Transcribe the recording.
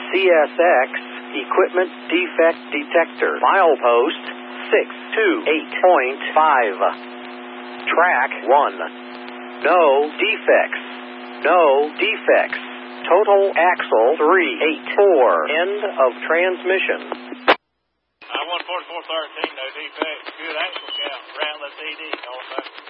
CSX Equipment Defect Detector. Milepost 628.5. Track 1. No defects. No defects. Total axle 384. End of transmission. 14413, no defects. Good axle count. Rattler CD.